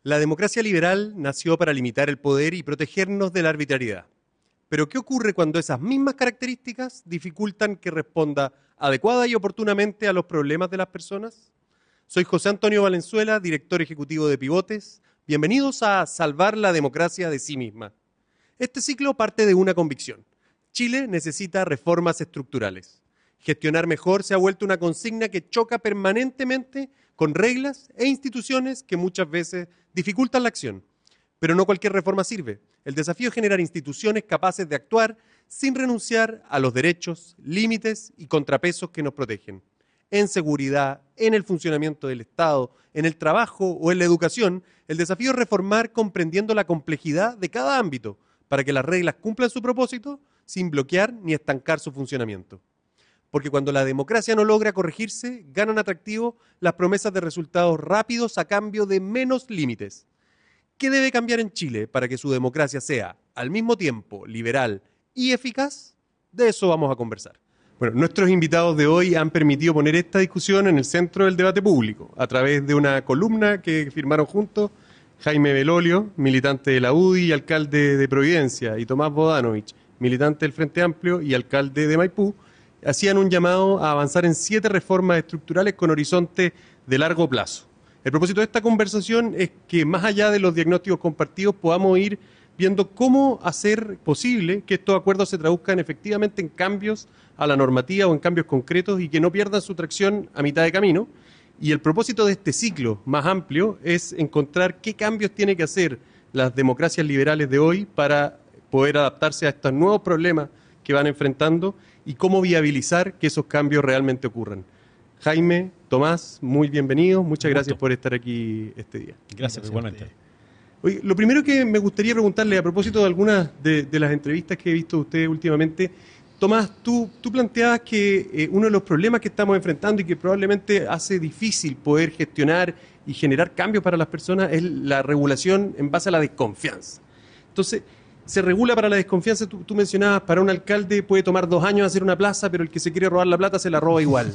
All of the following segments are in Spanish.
La democracia liberal nació para limitar el poder y protegernos de la arbitrariedad. Pero ¿qué ocurre cuando esas mismas características dificultan que responda adecuada y oportunamente a los problemas de las personas? Soy José Antonio Valenzuela, director ejecutivo de Pivotes. Bienvenidos a Salvar la democracia de sí misma. Este ciclo parte de una convicción. Chile necesita reformas estructurales. Gestionar mejor se ha vuelto una consigna que choca permanentemente con reglas e instituciones que muchas veces dificultan la acción. Pero no cualquier reforma sirve. El desafío es generar instituciones capaces de actuar sin renunciar a los derechos, límites y contrapesos que nos protegen. En seguridad, en el funcionamiento del Estado, en el trabajo o en la educación, el desafío es reformar comprendiendo la complejidad de cada ámbito para que las reglas cumplan su propósito sin bloquear ni estancar su funcionamiento. Porque cuando la democracia no logra corregirse, ganan atractivo las promesas de resultados rápidos a cambio de menos límites. ¿Qué debe cambiar en Chile para que su democracia sea, al mismo tiempo, liberal y eficaz? De eso vamos a conversar. Bueno, nuestros invitados de hoy han permitido poner esta discusión en el centro del debate público, a través de una columna que firmaron juntos Jaime Belolio, militante de la UDI y alcalde de Providencia, y Tomás Bodanovich, militante del Frente Amplio y alcalde de Maipú, hacían un llamado a avanzar en 7 reformas estructurales con horizonte de largo plazo. El propósito de esta conversación es que, más allá de los diagnósticos compartidos, podamos ir viendo cómo hacer posible que estos acuerdos se traduzcan efectivamente en cambios a la normativa o en cambios concretos y que no pierdan su tracción a mitad de camino. Y el propósito de este ciclo más amplio es encontrar qué cambios tienen que hacer las democracias liberales de hoy para poder adaptarse a estos nuevos problemas que van enfrentando y cómo viabilizar que esos cambios realmente ocurran. Jaime, Tomás, muy bienvenidos. Muchas gracias por estar aquí este día. Gracias, igualmente. Oye, lo primero que me gustaría preguntarle a propósito de algunas de las entrevistas que he visto de ustedes últimamente, Tomás, tú planteabas que uno de los problemas que estamos enfrentando y que probablemente hace difícil poder gestionar y generar cambios para las personas es la regulación en base a la desconfianza. Entonces, se regula para la desconfianza, tú mencionabas, para un alcalde puede tomar 2 años hacer una plaza, pero el que se quiere robar la plata se la roba igual.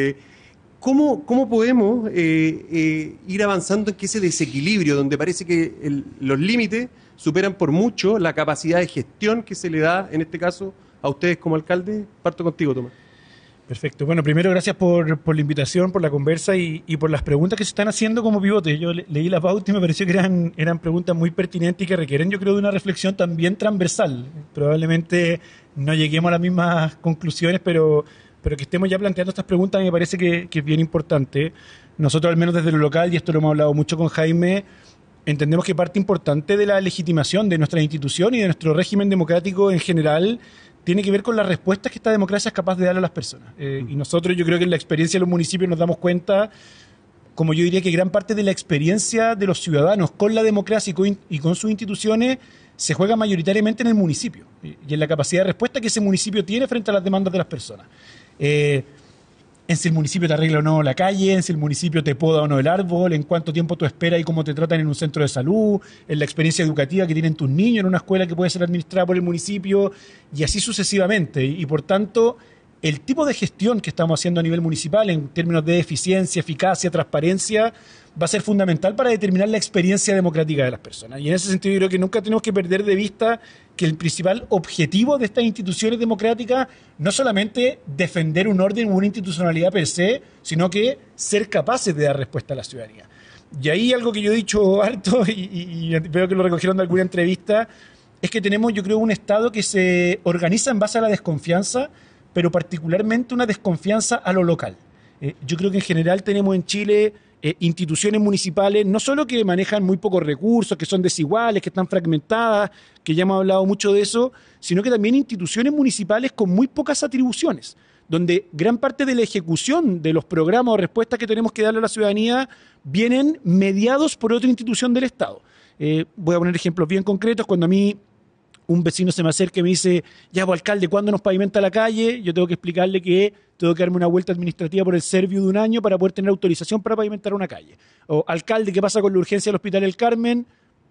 ¿Cómo podemos ir avanzando en que ese desequilibrio, donde parece que los límites superan por mucho la capacidad de gestión que se le da, en este caso, a ustedes como alcalde? Parto contigo, Tomás. Perfecto. Bueno, primero gracias por la invitación, por la conversa y por las preguntas que se están haciendo como pivote. Yo leí la pauta y me pareció que eran preguntas muy pertinentes y que requieren, yo creo, de una reflexión también transversal. Probablemente no lleguemos a las mismas conclusiones, pero que estemos ya planteando estas preguntas me parece que es bien importante. Nosotros, al menos desde lo local, y esto lo hemos hablado mucho con Jaime, entendemos que parte importante de la legitimación de nuestra institución y de nuestro régimen democrático en general tiene que ver con las respuestas que esta democracia es capaz de dar a las personas. Y nosotros, yo creo que en la experiencia de los municipios nos damos cuenta, como yo diría que gran parte de la experiencia de los ciudadanos con la democracia y con sus instituciones se juega mayoritariamente en el municipio y en la capacidad de respuesta que ese municipio tiene frente a las demandas de las personas. En si el municipio te arregla o no la calle, en si el municipio te poda o no el árbol, en cuánto tiempo tú esperas y cómo te tratan en un centro de salud, en la experiencia educativa que tienen tus niños en una escuela que puede ser administrada por el municipio y así sucesivamente. Y por tanto, el tipo de gestión que estamos haciendo a nivel municipal en términos de eficiencia, eficacia, transparencia, va a ser fundamental para determinar la experiencia democrática de las personas. Y en ese sentido yo creo que nunca tenemos que perder de vista que el principal objetivo de estas instituciones democráticas no solamente defender un orden o una institucionalidad per se, sino que ser capaces de dar respuesta a la ciudadanía. Y ahí algo que yo he dicho harto y veo que lo recogieron de alguna entrevista, es que tenemos, yo creo, un Estado que se organiza en base a la desconfianza, pero particularmente una desconfianza a lo local. Yo creo que en general tenemos en Chile instituciones municipales, no solo que manejan muy pocos recursos, que son desiguales, que están fragmentadas, que ya hemos hablado mucho de eso, sino que también instituciones municipales con muy pocas atribuciones, donde gran parte de la ejecución de los programas o respuestas que tenemos que darle a la ciudadanía vienen mediados por otra institución del Estado. Voy a poner ejemplos bien concretos. Cuando a mí un vecino se me acerca y me dice, ya, pues, alcalde, ¿cuándo nos pavimenta la calle? Yo tengo que explicarle que tengo que darme una vuelta administrativa por el Serviu de un año para poder tener autorización para pavimentar una calle. O, alcalde, ¿qué pasa con la urgencia del Hospital El Carmen?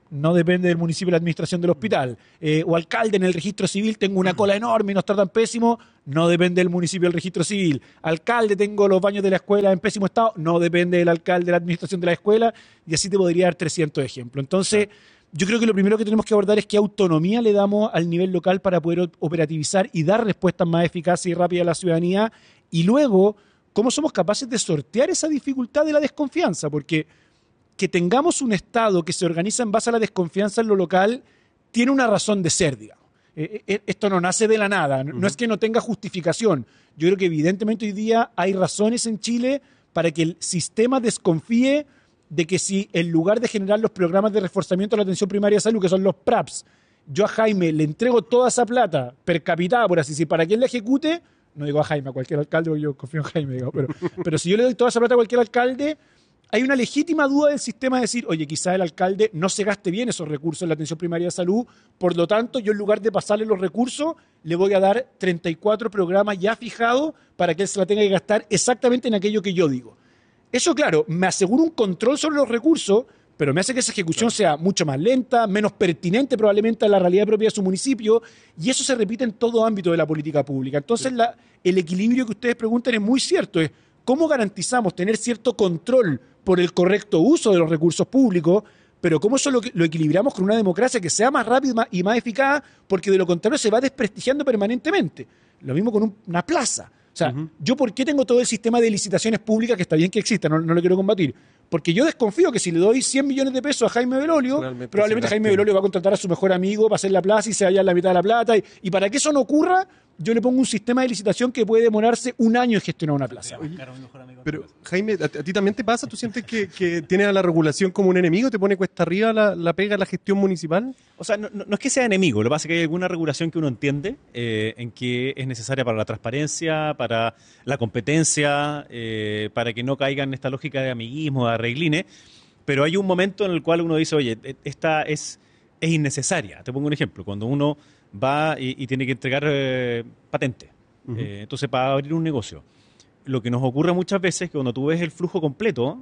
no depende del municipio la administración del hospital. O alcalde, en el registro civil tengo una cola enorme y nos tratan pésimo, no depende del municipio del registro civil. Alcalde, tengo los baños de la escuela en pésimo estado, no depende del alcalde de la administración de la escuela, y así te podría dar 300 ejemplos. Entonces, yo creo que lo primero que tenemos que abordar es qué autonomía le damos al nivel local para poder operativizar y dar respuestas más eficaces y rápidas a la ciudadanía, y luego, cómo somos capaces de sortear esa dificultad de la desconfianza, porque que tengamos un Estado que se organiza en base a la desconfianza en lo local tiene una razón de ser, digamos. Esto no nace de la nada, no es que no tenga justificación. Yo creo que evidentemente hoy día hay razones en Chile para que el sistema desconfíe de que si en lugar de generar los programas de reforzamiento de la atención primaria de salud, que son los PRAPS, yo a Jaime le entrego toda esa plata per capita, por así decir, para que él la ejecute, no digo a Jaime, a cualquier alcalde, porque yo confío en Jaime, digamos, pero si yo le doy toda esa plata a cualquier alcalde, hay una legítima duda del sistema de decir, oye, quizá el alcalde no se gaste bien esos recursos en la atención primaria de salud, por lo tanto, yo en lugar de pasarle los recursos, le voy a dar 34 programas ya fijados para que él se la tenga que gastar exactamente en aquello que yo digo. Eso, claro, me asegura un control sobre los recursos, pero me hace que esa ejecución sea mucho más lenta, menos pertinente probablemente a la realidad propia de su municipio, y eso se repite en todo ámbito de la política pública. Entonces, el equilibrio que ustedes preguntan es muy cierto, es cómo garantizamos tener cierto control por el correcto uso de los recursos públicos, pero cómo eso lo equilibramos con una democracia que sea más rápida y más eficaz, porque de lo contrario se va desprestigiando permanentemente. Lo mismo con una plaza. O sea, ¿yo por qué tengo todo el sistema de licitaciones públicas, que está bien que exista, no lo quiero combatir? Porque yo desconfío que si le doy 100 millones de pesos a Jaime Belolio, probablemente Jaime Belolio va a contratar a su mejor amigo para hacer la plaza y se vaya a la mitad de la plata. Y para que eso no ocurra, yo le pongo un sistema de licitación que puede demorarse un año en gestionar una plaza. Pero, Jaime, ¿a ti también te pasa? ¿Tú sientes que tienes a la regulación como un enemigo? ¿Te pone cuesta arriba la pega a la gestión municipal? O sea, no es que sea enemigo, lo que pasa es que hay alguna regulación que uno entiende en que es necesaria para la transparencia, para la competencia, para que no caigan en esta lógica de amiguismo, de arreglines, pero hay un momento en el cual uno dice, oye, esta es innecesaria. Te pongo un ejemplo, cuando uno va y tiene que entregar patente, entonces para abrir un negocio. Lo que nos ocurre muchas veces es que cuando tú ves el flujo completo,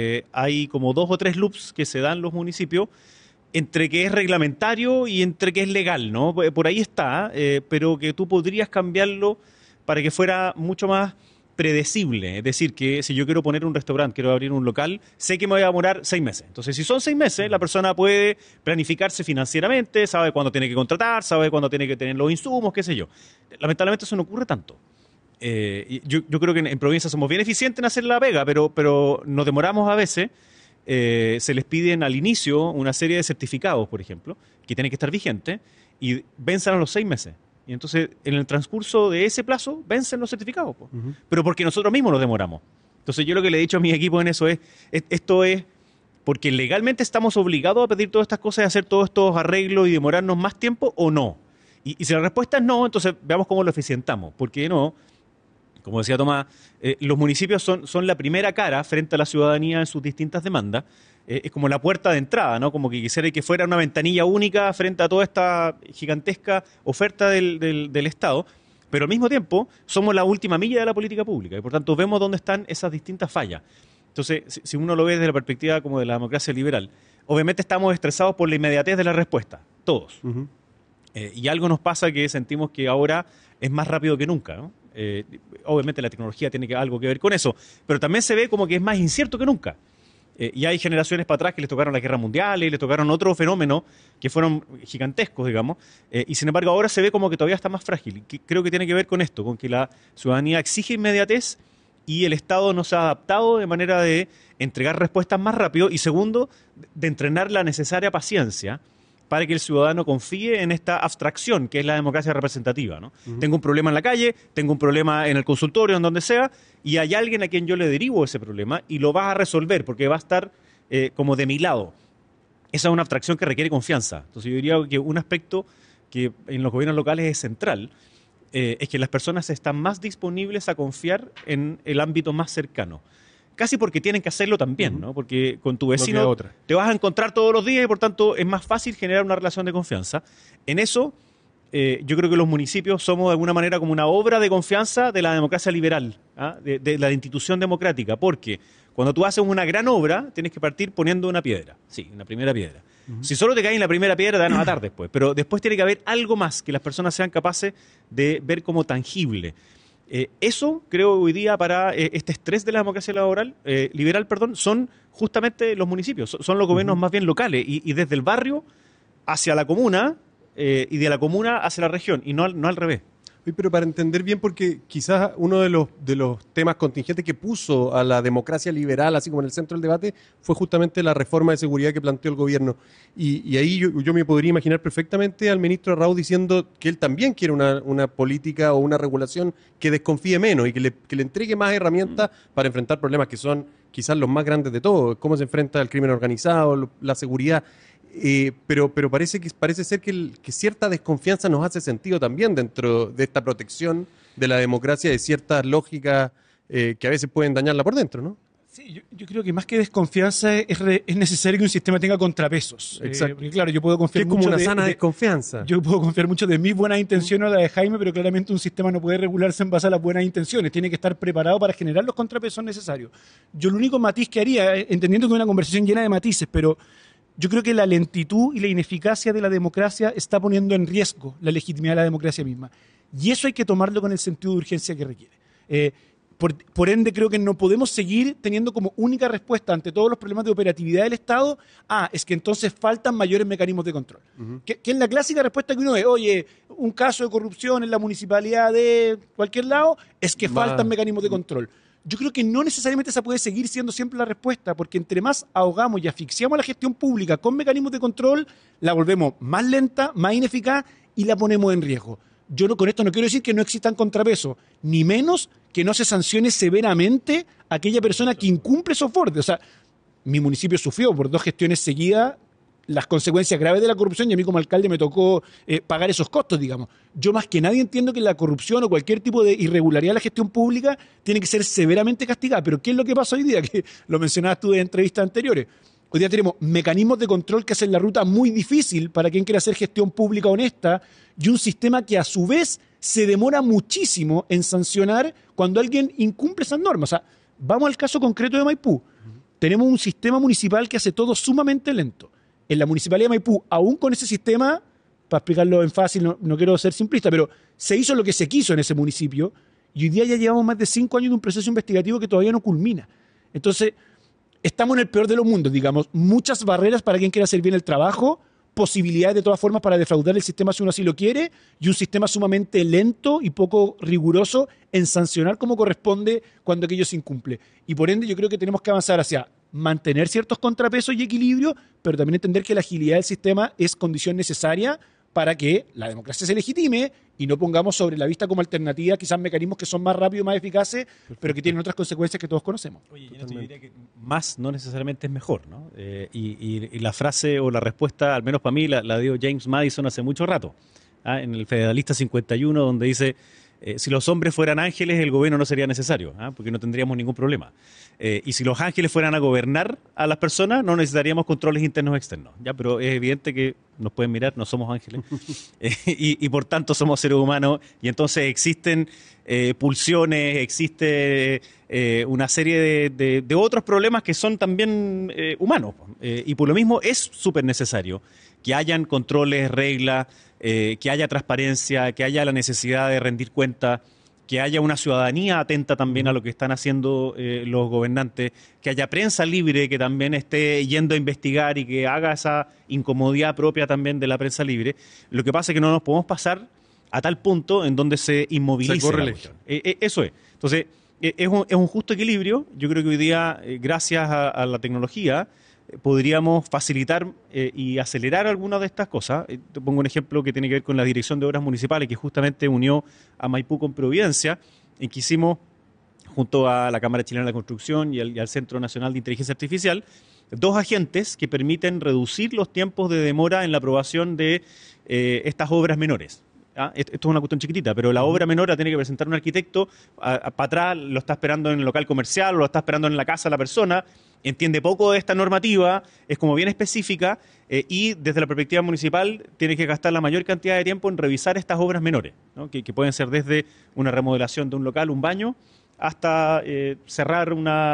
hay como 2 o 3 loops que se dan en los municipios entre que es reglamentario y entre que es legal, ¿no? Por ahí está, pero que tú podrías cambiarlo para que fuera mucho más predecible. Es decir, que si yo quiero poner un restaurante, quiero abrir un local, sé que me voy a demorar 6 meses. Entonces, si son 6 meses, la persona puede planificarse financieramente, sabe cuándo tiene que contratar, sabe cuándo tiene que tener los insumos, qué sé yo. Lamentablemente eso no ocurre tanto. Yo creo que en provincia somos bien eficientes en hacer la pega, pero nos demoramos a veces. Se les piden al inicio una serie de certificados, por ejemplo, que tienen que estar vigentes y vencen a los 6 meses. Y entonces, en el transcurso de ese plazo, vencen los certificados. Pero porque nosotros mismos nos demoramos. Entonces, yo lo que le he dicho a mi equipo en eso es, esto es porque legalmente estamos obligados a pedir todas estas cosas y hacer todos estos arreglos y demorarnos más tiempo o no. Y si la respuesta es no, entonces veamos cómo lo eficientamos. Porque no, como decía Tomás, los municipios son la primera cara frente a la ciudadanía en sus distintas demandas. Es como la puerta de entrada, ¿no? Como que quisiera que fuera una ventanilla única frente a toda esta gigantesca oferta del Estado, pero al mismo tiempo somos la última milla de la política pública y por tanto vemos dónde están esas distintas fallas. Entonces, si uno lo ve desde la perspectiva como de la democracia liberal, obviamente estamos estresados por la inmediatez de la respuesta, todos. Y algo nos pasa que sentimos que ahora es más rápido que nunca, ¿no? Obviamente la tecnología tiene algo que ver con eso, pero también se ve como que es más incierto que nunca. Y hay generaciones para atrás que les tocaron la guerra mundial y les tocaron otros fenómenos que fueron gigantescos, digamos, y sin embargo ahora se ve como que todavía está más frágil. Y creo que tiene que ver con esto, con que la ciudadanía exige inmediatez y el Estado no se ha adaptado de manera de entregar respuestas más rápido y segundo, de entrenar la necesaria paciencia para que el ciudadano confíe en esta abstracción que es la democracia representativa, ¿no? Tengo un problema en la calle, tengo un problema en el consultorio, en donde sea, y hay alguien a quien yo le derivo ese problema y lo va a resolver porque va a estar como de mi lado. Esa es una abstracción que requiere confianza. Entonces yo diría que un aspecto que en los gobiernos locales es central es que las personas están más disponibles a confiar en el ámbito más cercano. Casi porque tienen que hacerlo también, ¿no? Porque con tu vecino te vas a encontrar todos los días y por tanto es más fácil generar una relación de confianza. En eso, yo creo que los municipios somos de alguna manera como una obra de confianza de la democracia liberal, ¿ah? de la institución democrática, porque Cuando tú haces una gran obra, tienes que partir poniendo una piedra. Sí, una primera piedra. Si solo te caes en la primera piedra, te van a matar después. Pero después tiene que haber algo más que las personas sean capaces de ver como tangible. Eso, creo, hoy día para este estrés de la democracia liberal, son justamente los municipios, son los gobiernos más bien locales, y desde el barrio hacia la comuna, y de la comuna hacia la región, y no al revés. Pero para entender bien, porque quizás uno de los temas contingentes que puso a la democracia liberal, así como en el centro del debate, fue justamente la reforma de seguridad que planteó el gobierno. Y ahí yo me podría imaginar perfectamente al ministro Arrau diciendo que él también quiere una política o una regulación que desconfíe menos y que le entregue más herramientas para enfrentar problemas que son quizás los más grandes de todos, cómo se enfrenta el crimen organizado, la seguridad. Pero parece ser que cierta desconfianza nos hace sentido también dentro de esta protección de la democracia, de ciertas lógicas que a veces pueden dañarla por dentro, ¿no? Sí, yo creo que más que desconfianza es necesario que un sistema tenga contrapesos. Exacto. Porque claro, yo puedo confiar que es como mucho una sana desconfianza. Yo puedo confiar mucho de mis buenas intenciones o la de Jaime, pero claramente un sistema no puede regularse en base a las buenas intenciones. Tiene que estar preparado para generar los contrapesos necesarios. Yo el único matiz que haría, entendiendo que es una conversación llena de matices, pero yo creo que la lentitud y la ineficacia de la democracia está poniendo en riesgo la legitimidad de la democracia misma. Y eso hay que tomarlo con el sentido de urgencia que requiere. Por ende, creo que no podemos seguir teniendo como única respuesta ante todos los problemas de operatividad del Estado, es que entonces faltan mayores mecanismos de control. Que es la clásica respuesta que uno ve, oye, un caso de corrupción en la municipalidad de cualquier lado, es que faltan mecanismos de control. Yo creo que no necesariamente esa puede seguir siendo siempre la respuesta, porque entre más ahogamos y asfixiamos a la gestión pública con mecanismos de control, la volvemos más lenta, más ineficaz y la ponemos en riesgo. Yo con esto no quiero decir que no existan contrapesos, ni menos que no se sancione severamente a aquella persona que incumple esos bordes. O sea, mi municipio sufrió por 2 gestiones seguidas las consecuencias graves de la corrupción y a mí como alcalde me tocó pagar esos costos, digamos. Yo más que nadie entiendo que la corrupción o cualquier tipo de irregularidad en la gestión pública tiene que ser severamente castigada. Pero ¿qué es lo que pasa hoy día? Que lo mencionabas tú en entrevistas anteriores. Hoy día tenemos mecanismos de control que hacen la ruta muy difícil para quien quiera hacer gestión pública honesta y un sistema que a su vez se demora muchísimo en sancionar cuando alguien incumple esas normas. O sea, vamos al caso concreto de Maipú. Tenemos un sistema municipal que hace todo sumamente lento. En la Municipalidad de Maipú, aún con ese sistema, para explicarlo en fácil, no quiero ser simplista, pero se hizo lo que se quiso en ese municipio y hoy día ya llevamos más de 5 años de un proceso investigativo que todavía no culmina. Entonces, estamos en el peor de los mundos, digamos. Muchas barreras para quien quiera hacer bien el trabajo, posibilidades de todas formas para defraudar el sistema si uno así lo quiere, y un sistema sumamente lento y poco riguroso en sancionar como corresponde cuando aquello se incumple. Y por ende yo creo que tenemos que avanzar hacia mantener ciertos contrapesos y equilibrio, pero también entender que la agilidad del sistema es condición necesaria para que la democracia se legitime y no pongamos sobre la vista como alternativa quizás mecanismos que son más rápidos, más eficaces, pero que tienen otras consecuencias que todos conocemos. Oye, yo diría que más no necesariamente es mejor, ¿no? Y la frase o la respuesta, al menos para mí, la dio James Madison hace mucho rato, en el Federalista 51, donde dice, si los hombres fueran ángeles, el gobierno no sería necesario, porque no tendríamos ningún problema. Y si los ángeles fueran a gobernar a las personas, no necesitaríamos controles internos o externos. ¿Ya? Pero es evidente que nos pueden mirar, no somos ángeles, y por tanto somos seres humanos, y entonces existen pulsiones, existe una serie de otros problemas que son también humanos. Y por lo mismo es súper necesario que hayan controles, reglas, que haya transparencia, que haya la necesidad de rendir cuentas, que haya una ciudadanía atenta también a lo que están haciendo los gobernantes, que haya prensa libre que también esté yendo a investigar y que haga esa incomodidad propia también de la prensa libre. Lo que pasa es que no nos podemos pasar a tal punto en donde se inmovilice la cuestión. Eso es. Entonces, es un justo equilibrio. Yo creo que hoy día, gracias a la tecnología, podríamos facilitar y acelerar algunas de estas cosas. Te pongo un ejemplo que tiene que ver con la Dirección de Obras Municipales, que justamente unió a Maipú con Providencia, en que hicimos, junto a la Cámara Chilena de la Construcción y al Centro Nacional de Inteligencia Artificial, 2 agentes que permiten reducir los tiempos de demora en la aprobación de estas obras menores. Esto es una cuestión chiquitita, pero la obra menor la tiene que presentar un arquitecto, para atrás lo está esperando en el local comercial, lo está esperando en la casa de la persona, entiende poco de esta normativa, es como bien específica, y desde la perspectiva municipal tiene que gastar la mayor cantidad de tiempo en revisar estas obras menores, ¿no? que pueden ser desde una remodelación de un local, un baño, hasta cerrar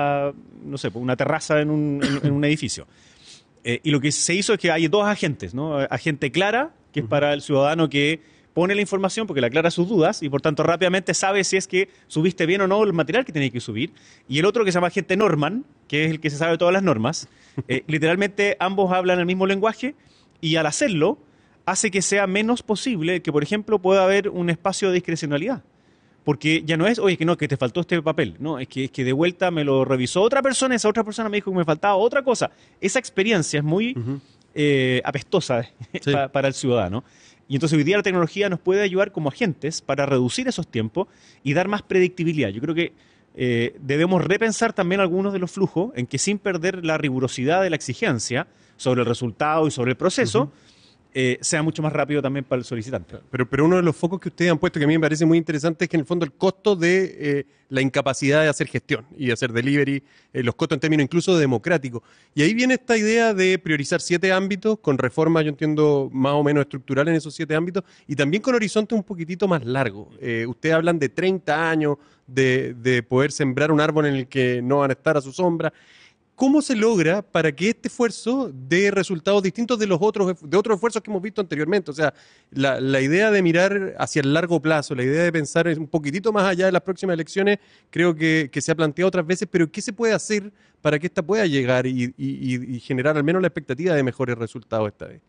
no sé, una terraza en un edificio. Y lo que se hizo es que hay dos agentes, ¿no? Agente Clara, que es para el ciudadano que pone la información porque le aclara sus dudas y por tanto rápidamente sabe si es que subiste bien o no el material que tenía que subir. Y el otro que se llama agente Norman, que es el que se sabe todas las normas. Literalmente ambos hablan el mismo lenguaje y al hacerlo hace que sea menos posible que, por ejemplo, pueda haber un espacio de discrecionalidad. Porque ya no es, oye, que no, que te faltó este papel. No, es que de vuelta me lo revisó otra persona, esa otra persona me dijo que me faltaba otra cosa. Esa experiencia es muy apestosa Sí. para el ciudadano. Y entonces hoy día la tecnología nos puede ayudar como agentes para reducir esos tiempos y dar más predictibilidad. Yo creo que debemos repensar también algunos de los flujos en que sin perder la rigurosidad de la exigencia sobre el resultado y sobre el proceso, sea mucho más rápido también para el solicitante. Pero uno de los focos que ustedes han puesto que a mí me parece muy interesante es que en el fondo el costo de la incapacidad de hacer gestión y de hacer delivery, los costos en términos incluso democráticos. Y ahí viene esta idea de priorizar 7 ámbitos con reformas, yo entiendo, más o menos estructurales en esos 7 ámbitos y también con horizontes un poquitito más largos. Ustedes hablan de 30 años, de poder sembrar un árbol en el que no van a estar a su sombra. ¿Cómo se logra para que este esfuerzo dé resultados distintos de otros esfuerzos que hemos visto anteriormente? O sea, la idea de mirar hacia el largo plazo, la idea de pensar un poquitito más allá de las próximas elecciones, creo que se ha planteado otras veces, pero ¿qué se puede hacer para que esta pueda llegar y generar al menos la expectativa de mejores resultados esta vez?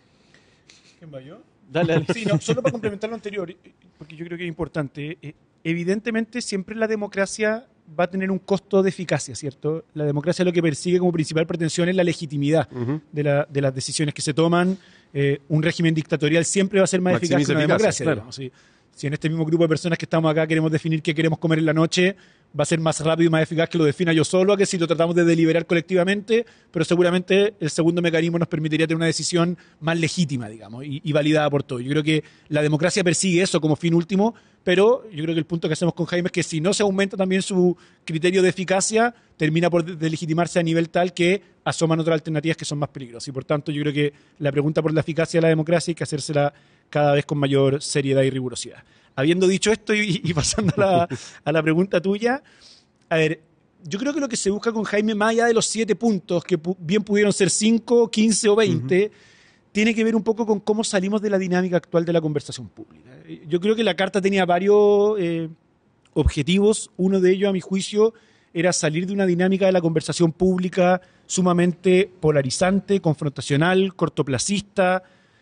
¿Quién va yo? Dale. Sí, no, solo para complementar lo anterior, porque yo creo que es importante. Evidentemente, siempre la democracia va a tener un costo de eficacia, ¿cierto? La democracia lo que persigue como principal pretensión es la legitimidad de las decisiones que se toman. Un régimen dictatorial siempre va a ser más eficaz que una democracia. Claro. Digamos, ¿sí? Si en este mismo grupo de personas que estamos acá queremos definir qué queremos comer en la noche, va a ser más rápido y más eficaz que lo defina yo solo, a que si lo tratamos de deliberar colectivamente, pero seguramente el segundo mecanismo nos permitiría tener una decisión más legítima, digamos, y validada por todos. Yo creo que la democracia persigue eso como fin último, pero yo creo que el punto que hacemos con Jaime es que si no se aumenta también su criterio de eficacia, termina por delegitimarse a nivel tal que asoman otras alternativas que son más peligrosas. Y por tanto, yo creo que la pregunta por la eficacia de la democracia hay que hacérsela cada vez con mayor seriedad y rigurosidad. Habiendo dicho esto y pasando a la pregunta tuya, a ver, yo creo que lo que se busca con Jaime, más allá de los 7 puntos, que bien pudieron ser 5, 15 o 20, tiene que ver un poco con cómo salimos de la dinámica actual de la conversación pública. Yo creo que la carta tenía varios objetivos. Uno de ellos, a mi juicio, era salir de una dinámica de la conversación pública sumamente polarizante, confrontacional, cortoplacista,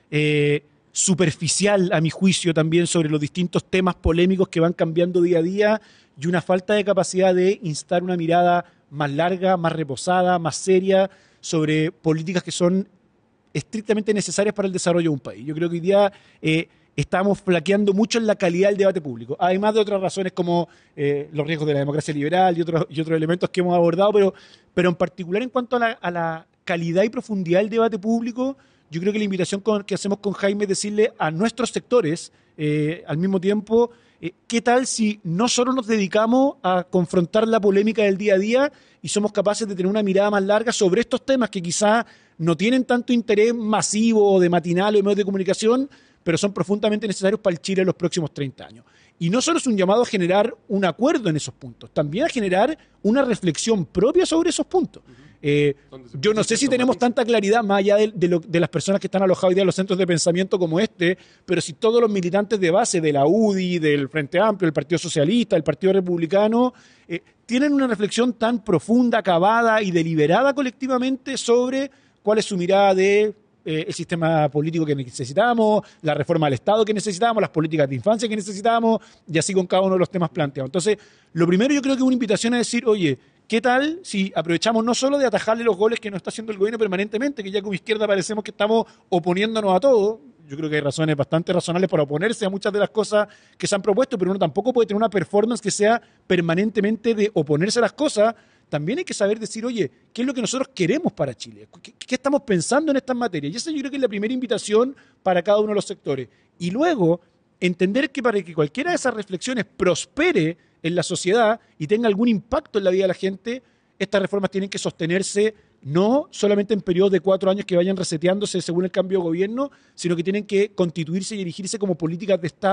superficial, a mi juicio, también sobre los distintos temas polémicos que van cambiando día a día y una falta de capacidad de instar una mirada más larga, más reposada, más seria sobre políticas que son estrictamente necesarias para el desarrollo de un país. Yo creo que hoy día estamos flaqueando mucho en la calidad del debate público, además de otras razones como los riesgos de la democracia liberal y otros elementos que hemos abordado, pero en particular en cuanto a la calidad y profundidad del debate público, yo creo que la invitación que hacemos con Jaime es decirle a nuestros sectores, al mismo tiempo, ¿qué tal si no solo nos dedicamos a confrontar la polémica del día a día y somos capaces de tener una mirada más larga sobre estos temas que quizás no tienen tanto interés masivo de matinal o de medios de comunicación, pero son profundamente necesarios para el Chile en los próximos 30 años? Y no solo es un llamado a generar un acuerdo en esos puntos, también a generar una reflexión propia sobre esos puntos. Yo no sé si tenemos tanta claridad más allá de las personas que están alojadas hoy día en los centros de pensamiento como este, pero si todos los militantes de base de la UDI, del Frente Amplio, del Partido Socialista, del Partido Republicano, tienen una reflexión tan profunda, acabada y deliberada colectivamente sobre cuál es su mirada de el sistema político que necesitamos, la reforma del Estado que necesitamos, las políticas de infancia que necesitamos, y así con cada uno de los temas planteados. Entonces, lo primero yo creo que es una invitación a decir, oye, ¿qué tal si aprovechamos no solo de atajarle los goles que nos está haciendo el gobierno permanentemente, que ya como izquierda parecemos que estamos oponiéndonos a todo? Yo creo que hay razones bastante razonables para oponerse a muchas de las cosas que se han propuesto, pero uno tampoco puede tener una performance que sea permanentemente de oponerse a las cosas. También hay que saber decir, oye, ¿qué es lo que nosotros queremos para Chile? ¿Qué estamos pensando en estas materias? Y esa yo creo que es la primera invitación para cada uno de los sectores. Y luego, entender que para que cualquiera de esas reflexiones prospere en la sociedad y tenga algún impacto en la vida de la gente, estas reformas tienen que sostenerse no solamente en periodos de 4 años que vayan reseteándose según el cambio de gobierno, sino que tienen que constituirse y erigirse como políticas de Estado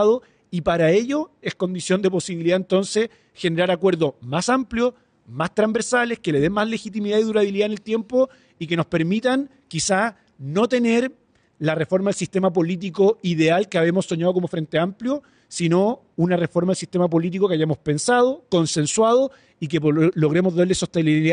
Y para ello es condición de posibilidad entonces generar acuerdos más amplios, más transversales, que le den más legitimidad y durabilidad en el tiempo y que nos permitan quizá no tener la reforma del sistema político ideal que habíamos soñado como Frente Amplio, sino una reforma del sistema político que hayamos pensado, consensuado y que logremos darle sostenibilidad